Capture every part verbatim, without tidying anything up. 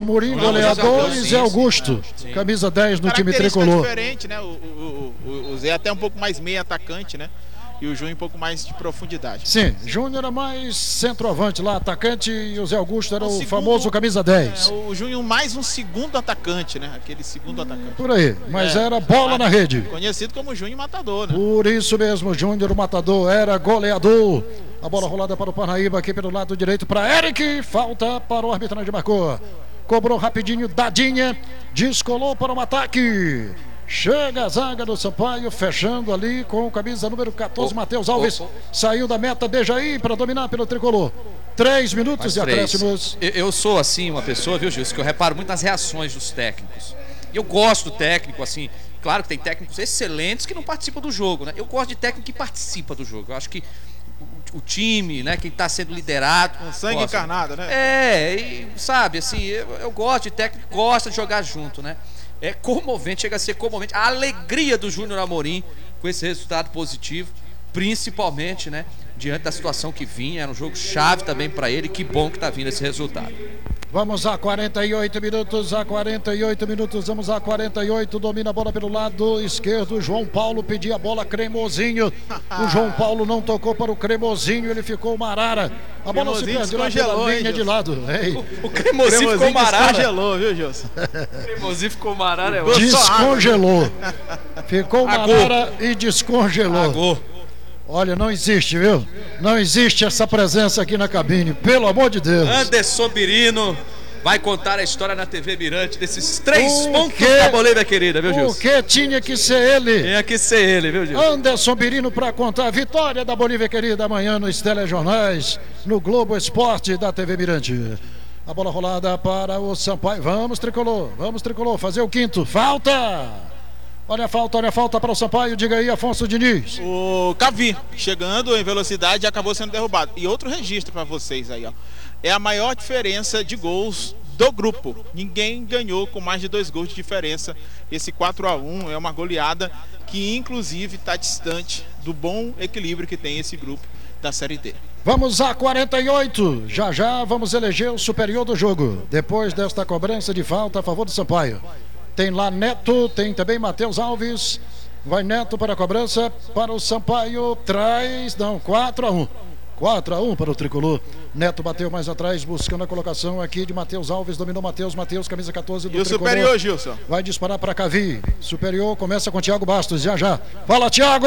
Amorim, goleador, e Zé Augusto, sim. Camisa dez no time tricolor. Diferente, né? O, o, o, o Zé é até um pouco mais meio atacante, né? E o Júnior um pouco mais de profundidade. Sim, Júnior era mais centroavante lá, atacante, e o Zé Augusto era o, o segundo, famoso camisa dez. É, o Júnior mais um segundo atacante, né? Aquele segundo atacante. Por aí, mas é, era bola na rede. Conhecido como Júnior Matador, né? Por isso mesmo, Júnior Matador era goleador. A bola rolada para o Parnaíba aqui pelo lado direito para Eric. Falta para o arbitragem, marcou. Cobrou rapidinho, Dadinha, descolou para um ataque. Chega a zaga do Sampaio, fechando ali com o camisa número quatorze, oh, Matheus Alves. Oh, oh. Saiu da meta, beija aí para dominar pelo tricolor. Três minutos e acréscimos. Eu, eu sou, assim, uma pessoa, viu, Gilson, que eu reparo muito nas reações dos técnicos. E eu gosto do técnico, assim, claro que tem técnicos excelentes que não participam do jogo, né? Eu gosto de técnico que participa do jogo. Eu acho que o, o time, né, quem está sendo liderado... Com sangue gosta, encarnado, né? É, e, sabe, assim, eu, eu gosto de técnico que gosta de jogar junto, né? É comovente, chega a ser comovente. A alegria do Júnior Amorim com esse resultado positivo, principalmente, né, diante da situação que vinha. Era um jogo chave também para ele. Que bom que está vindo esse resultado. Vamos a quarenta e oito minutos, a quarenta e oito minutos, vamos a quarenta e oito, domina a bola pelo lado esquerdo, João Paulo pedia a bola, Cremosinho, o João Paulo não tocou para o Cremosinho, ele ficou uma arara, a bola se perdeu pela linha de lado. Ei. O, o Cremosinho ficou uma arara. Descongelou, viu, Gilson? O Cremosinho ficou uma arara. É descongelou, ficou uma arara e descongelou. Agou. Olha, não existe, viu? Não existe essa presença aqui na cabine, pelo amor de Deus. Anderson Birino vai contar a história na T V Mirante desses três o pontos que, da Bolívia querida, viu, Gilson? Porque tinha que ser ele. Tinha que ser ele, viu, Gilson? Anderson Birino para contar a vitória da Bolívia querida amanhã nos telejornais, no Globo Esporte da T V Mirante. A bola rolada para o Sampaio. Vamos, tricolor, vamos, tricolor, fazer o quinto. Falta! Olha a falta, olha a falta para o Sampaio, diga aí, Afonso Diniz. O Cavi, chegando em velocidade, acabou sendo derrubado. E outro registro para vocês aí, ó. É a maior diferença de gols do grupo. Ninguém ganhou com mais de dois gols de diferença. Esse quatro a um é uma goleada que, inclusive, está distante do bom equilíbrio que tem esse grupo da Série D. Vamos a quarenta e oito. Já já vamos eleger o superior do jogo. Depois desta cobrança de falta a favor do Sampaio. Tem lá Neto, tem também Matheus Alves. Vai Neto para a cobrança, para o Sampaio. Traz, não, quatro a um. quatro a um para o tricolor. Neto bateu mais atrás, buscando a colocação aqui de Matheus Alves. Dominou Matheus, Matheus, camisa quatorze do e o tricolor. Superior, Gilson? Vai disparar para Cavi. Superior começa com Thiago Bastos, já já. Fala, Thiago!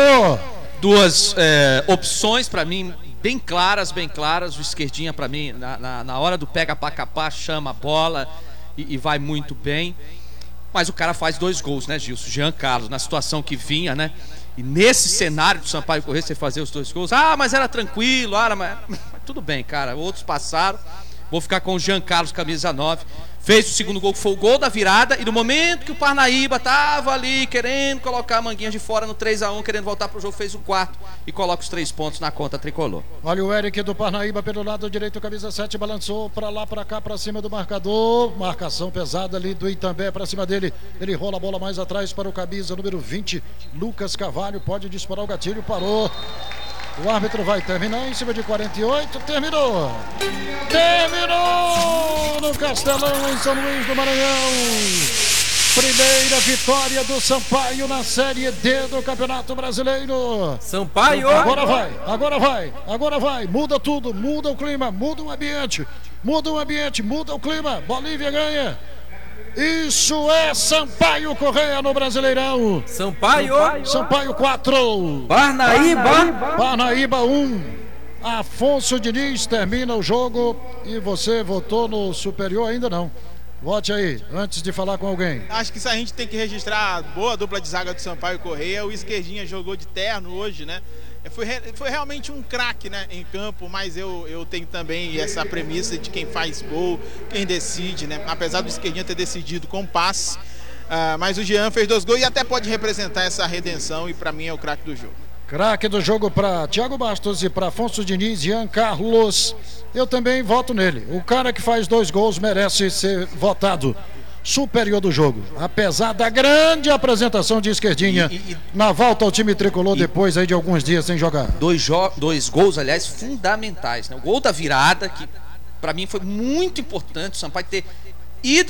Duas é, opções para mim, bem claras, bem claras. O esquerdinha para mim, na, na, na hora do pega pra capar, chama a bola e, e vai muito bem. Mas o cara faz dois gols, né, Gilson? Jean Carlos, na situação que vinha, né? E nesse cenário do Sampaio Corrêa, você fazer os dois gols. Ah, mas era tranquilo, ah, mas... tudo bem, cara. Outros passaram. Vou ficar com o Jean Carlos, camisa nove. Fez o segundo gol, que foi o gol da virada. E no momento que o Parnaíba tava ali querendo colocar a manguinha de fora no três a um, querendo voltar pro jogo, fez o quarto e coloca os três pontos na conta tricolor. Olha o Eric do Parnaíba pelo lado direito, camisa sete, balançou pra lá, pra cá, pra cima do marcador. Marcação pesada ali do Itambé pra cima dele. Ele rola a bola mais atrás para o camisa número vinte, Lucas Carvalho. Pode disparar o gatilho, parou. O árbitro vai terminar em cima de quarenta e oito. Terminou! Terminou no Castelão, em São Luís do Maranhão. Primeira vitória do Sampaio na Série D do Campeonato Brasileiro. Sampaio! Agora vai, agora vai, agora vai. Muda tudo, muda o clima, muda o ambiente. Muda o ambiente, muda o clima. Bolívia ganha. Isso é Sampaio Corrêa no Brasileirão. Sampaio. Sampaio quatro. Parnaíba. Parnaíba um. Afonso Diniz termina o jogo. E você votou no superior? Ainda não. Vote aí, antes de falar com alguém. Acho que isso a gente tem que registrar a boa dupla de zaga do Sampaio Corrêa. O esquerdinha jogou de terno hoje, né? Foi, foi realmente um craque, né, em campo, mas eu, eu tenho também essa premissa de quem faz gol, quem decide, né? Apesar do esquerdinha ter decidido com passe, uh, mas o Jean fez dois gols e até pode representar essa redenção e para mim é o craque do jogo. Craque do jogo para Thiago Bastos e para Afonso Diniz, Jean Carlos. Eu também voto nele. O cara que faz dois gols merece ser votado superior do jogo, apesar da grande apresentação de esquerdinha e, e, na volta ao time tricolor e, depois aí de alguns dias sem jogar. Dois, dois gols, aliás, fundamentais, né? O gol da virada, que para mim foi muito importante, o Sampaio ter ido